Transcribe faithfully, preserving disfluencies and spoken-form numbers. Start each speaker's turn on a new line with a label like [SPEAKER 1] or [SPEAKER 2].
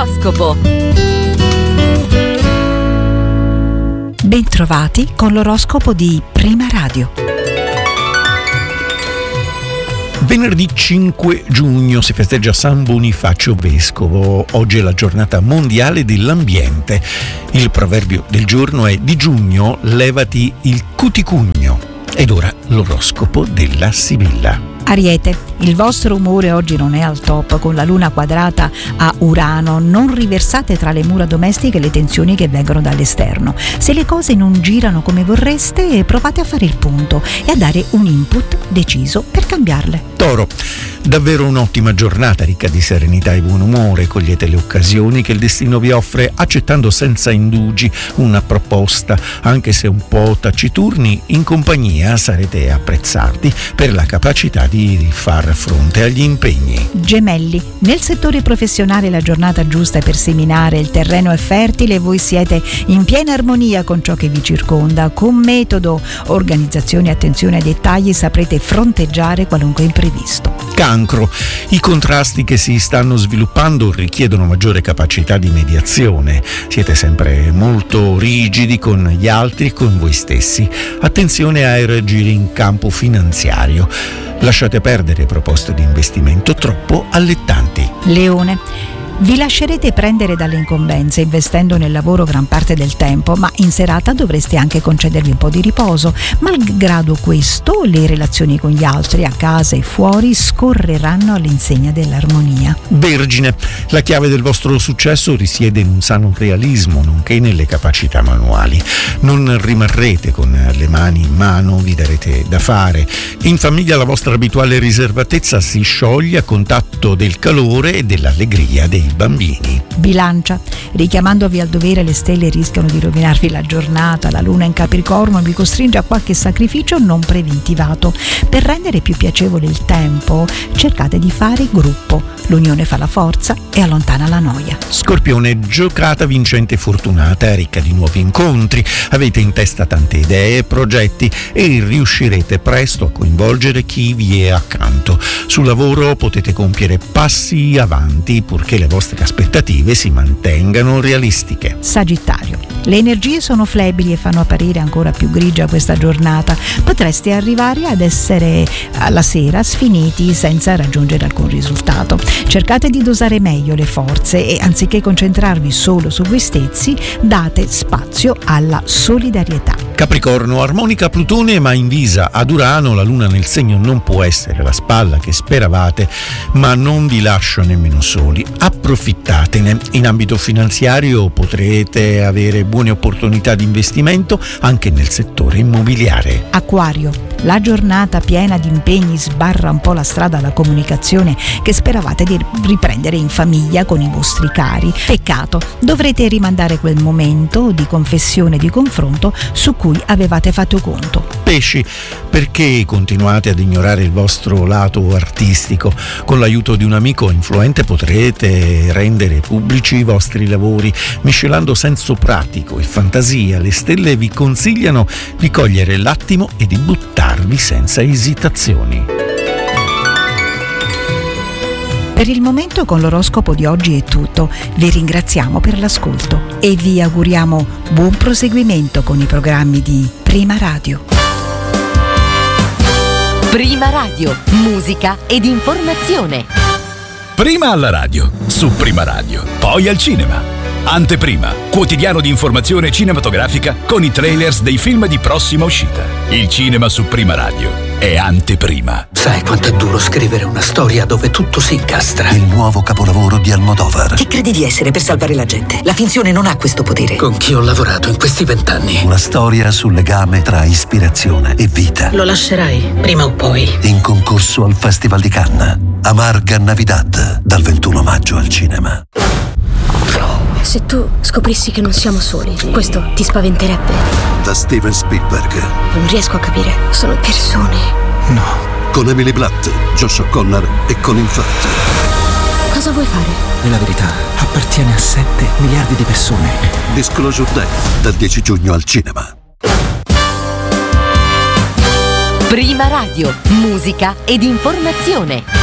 [SPEAKER 1] L'oroscopo.
[SPEAKER 2] Bentrovati con l'oroscopo di Prima Radio.
[SPEAKER 3] Venerdì cinque giugno si festeggia San Bonifacio Vescovo. Oggi è la giornata mondiale dell'ambiente. Il proverbio del giorno è: di giugno levati il cuticugno. Ed ora l'oroscopo della Sibilla.
[SPEAKER 2] Ariete, il vostro umore oggi non è al top, con la luna quadrata a Urano. Non riversate tra le mura domestiche le tensioni che vengono dall'esterno. Se le cose non girano come vorreste, provate a fare il punto e a dare un input deciso per cambiarle.
[SPEAKER 3] Toro, davvero un'ottima giornata ricca di serenità e buon umore. Cogliete le occasioni che il destino vi offre, accettando senza indugi una proposta. Anche se un po' taciturni, in compagnia sarete apprezzati per la capacità di far fronte agli impegni.
[SPEAKER 2] Gemelli, nel settore professionale la giornata giusta è per seminare, il terreno è fertile e voi siete in piena armonia con ciò che vi circonda. Con metodo, organizzazione e attenzione ai dettagli saprete fronteggiare qualunque imprevisto.
[SPEAKER 3] Cancro, i contrasti che si stanno sviluppando richiedono maggiore capacità di mediazione. Siete sempre molto rigidi con gli altri e con voi stessi. Attenzione ai raggiri in campo finanziario. Lasciate perdere proposte di investimento troppo allettanti.
[SPEAKER 2] Leone, vi lascerete prendere dalle incombenze investendo nel lavoro gran parte del tempo, ma in serata dovreste anche concedervi un po' di riposo. Malgrado questo, le relazioni con gli altri a casa e fuori scorreranno all'insegna dell'armonia.
[SPEAKER 3] Vergine, la chiave del vostro successo risiede in un sano realismo, nonché nelle capacità manuali. Non rimarrete con le mani in mano, vi darete da fare. In famiglia la vostra abituale riservatezza si scioglie a contatto del calore e dell'allegria dei bambini.
[SPEAKER 2] Bilancia, richiamandovi al dovere, le stelle rischiano di rovinarvi la giornata. La luna in Capricorno vi costringe a qualche sacrificio non preventivato. Per rendere più piacevole il tempo, cercate di fare gruppo. L'unione fa la forza e allontana la noia.
[SPEAKER 3] Scorpione, giocata vincente e fortunata, ricca di nuovi incontri. Avete in testa tante idee e progetti e riuscirete presto a coinvolgere chi vi è accanto. Sul lavoro potete compiere passi avanti, purché le vostre aspettative si mantengano realistiche.
[SPEAKER 2] Sagittario, le energie sono flebili e fanno apparire ancora più grigia questa giornata. Potreste arrivare ad essere alla sera sfiniti senza raggiungere alcun risultato. Cercate di dosare meglio le forze e, anziché concentrarvi solo su voi stessi, date spazio alla solidarietà.
[SPEAKER 3] Capricorno, armonica Plutone ma invisa ad Urano. La luna nel segno non può essere la spalla che speravate, ma non vi lascia nemmeno soli. Approfittatene. In ambito finanziario potrete avere buone opportunità di investimento anche nel settore immobiliare.
[SPEAKER 2] Acquario, la giornata piena di impegni sbarra un po' la strada alla comunicazione che speravate di riprendere in famiglia con i vostri cari. Peccato, dovrete rimandare quel momento di confessione e di confronto su cui avevate fatto conto.
[SPEAKER 3] Pesci, perché continuate ad ignorare il vostro lato artistico? Con l'aiuto di un amico influente potrete rendere pubblici i vostri lavori, miscelando senso pratico e fantasia. Le stelle vi consigliano di cogliere l'attimo e di buttarvi senza esitazioni.
[SPEAKER 2] Per il momento con l'oroscopo di oggi è tutto. Vi ringraziamo per l'ascolto e vi auguriamo buon proseguimento con i programmi di Prima Radio.
[SPEAKER 1] Prima Radio, musica ed informazione.
[SPEAKER 4] Prima alla radio, su Prima Radio, poi al cinema. Anteprima, quotidiano di informazione cinematografica con i trailers dei film di prossima uscita. Il cinema su Prima Radio è Anteprima.
[SPEAKER 5] Sai quanto è duro scrivere una storia dove tutto si incastra?
[SPEAKER 6] Il nuovo capolavoro di Almodovar.
[SPEAKER 5] Chi credi di essere per salvare la gente? La finzione non ha questo potere. Con chi ho lavorato in questi vent'anni?
[SPEAKER 6] Una storia sul legame tra ispirazione e vita.
[SPEAKER 5] Lo lascerai, prima o poi.
[SPEAKER 6] In concorso al Festival di Cannes. Amarga Navidad, dal ventuno maggio al cinema.
[SPEAKER 7] Se tu scoprissi che non siamo soli, questo ti spaventerebbe?
[SPEAKER 6] Da Steven Spielberg.
[SPEAKER 7] Non riesco a capire. Sono persone.
[SPEAKER 6] No. Con Emily Blunt, Josh O'Connor e Colin Firth.
[SPEAKER 7] Cosa vuoi fare?
[SPEAKER 8] La verità appartiene a sette miliardi di persone.
[SPEAKER 6] Disclosure Day, dal dieci giugno al cinema.
[SPEAKER 1] Prima Radio, musica ed informazione.